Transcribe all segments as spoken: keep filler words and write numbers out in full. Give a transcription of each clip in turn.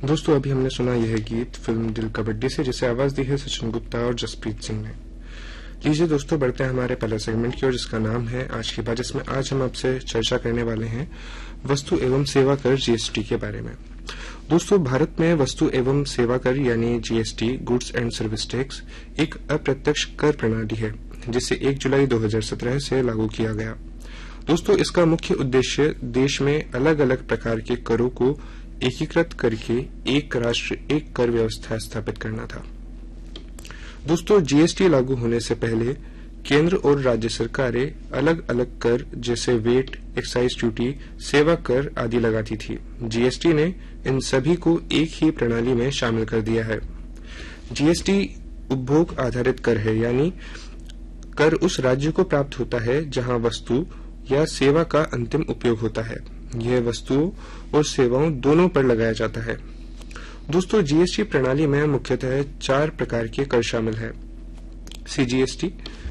दोस्तों, अभी हमने सुना यह गीत फिल्म दिल कबड्डी से, जिसे आवाज दी है सचिन गुप्ता और जसप्रीत सिंह ने। लीजिए दोस्तों, बढ़ते हैं हमारे पहले सेगमेंट की ओर, जिसका नाम है आज की बात, जिसमें आज हम आपसे चर्चा करने वाले हैं वस्तु एवं सेवा कर जीएसटी के बारे में। दोस्तों, भारत में वस्तु एवं सेवा कर यानी GST, goods and service tax, एक अप्रत्यक्ष कर प्रणाली है जिसे एक जुलाई दो हज़ार सत्रह से लागू किया गया। दोस्तों, इसका मुख्य उद्देश्य देश में अलग अलग प्रकार के करों को एकीकृत करके एक राष्ट्र एक कर व्यवस्था स्थापित करना था। दोस्तों, जीएसटी लागू होने से पहले केंद्र और राज्य सरकारें अलग अलग कर जैसे वेट, एक्साइज ड्यूटी, सेवा कर आदि लगाती थी। जीएसटी ने इन सभी को एक ही प्रणाली में शामिल कर दिया है। जीएसटी उपभोग आधारित कर है, यानी कर उस राज्य को प्राप्त होता है जहां वस्तु या सेवा का अंतिम उपयोग होता है। यह वस्तुओं और सेवाओं दोनों पर लगाया जाता है। दोस्तों, जीएसटी प्रणाली में मुख्यतः चार प्रकार के कर शामिल है। सीजीएसटी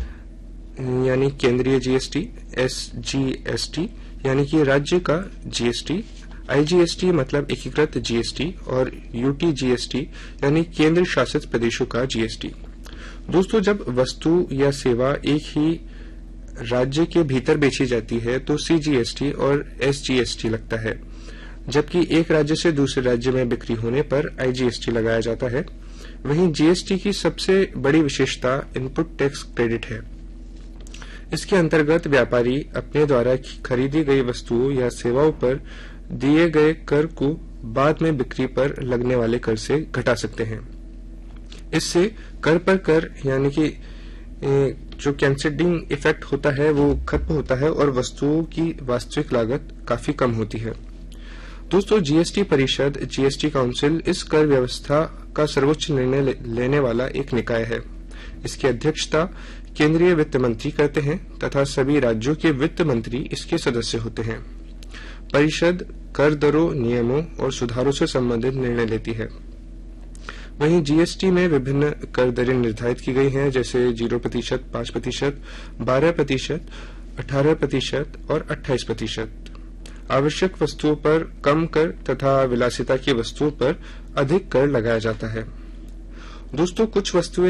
यानी केंद्रीय जीएसटी, एसजीएसटी यानी कि राज्य का जीएसटी, आईजीएसटी मतलब एकीकृत जीएसटी और यूटीजीएसटी यानी केंद्र शासित प्रदेशों का जीएसटी। दोस्तों, जब वस्तु या सेवा एक ही राज्य के भीतर बेची जाती है तो सीजीएसटी और एसजीएसटी लगता है, जबकि एक राज्य से दूसरे राज्य में बिक्री होने पर आईजीएसटी लगाया जाता है। वहीं जीएसटी की सबसे बड़ी विशेषता इनपुट टैक्स क्रेडिट है। इसके अंतर्गत व्यापारी अपने द्वारा खरीदी गई वस्तुओं या सेवाओं पर दिए गए कर को बाद में बिक्री पर लगने वाले कर से घटा सकते हैं। इससे कर पर कर यानी कि जो कैस्केडिंग इफेक्ट होता है वो खत्म होता है और वस्तुओं की वास्तविक लागत काफी कम होती है। दोस्तों, जीएसटी परिषद, जीएसटी काउंसिल इस कर व्यवस्था का सर्वोच्च निर्णय ले, लेने वाला एक निकाय है। इसकी अध्यक्षता केंद्रीय वित्त मंत्री करते हैं तथा सभी राज्यों के वित्त मंत्री इसके सदस्य होते हैं। परिषद कर दरों, नियमों और सुधारों से संबंधित निर्णय लेती है। वहीं जीएसटी में विभिन्न कर दरें निर्धारित की गई हैं, जैसे जीरो प्रतिशत, पांच प्रतिशत, बारह प्रतिशत, अठारह प्रतिशत और अट्ठाईस प्रतिशत। आवश्यक वस्तुओं पर कम कर तथा विलासिता की वस्तुओं पर अधिक कर लगाया जाता है। दोस्तों, कुछ वस्तुएं